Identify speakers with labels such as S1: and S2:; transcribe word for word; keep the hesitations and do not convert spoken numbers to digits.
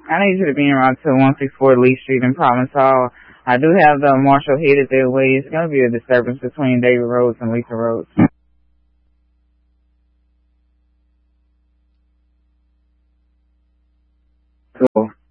S1: I need you to be around to one sixty-four Lee Street in Province Hall. I do have the marshal headed their way. It's going to be a disturbance between David Rhodes and Lisa Rhodes. Cool.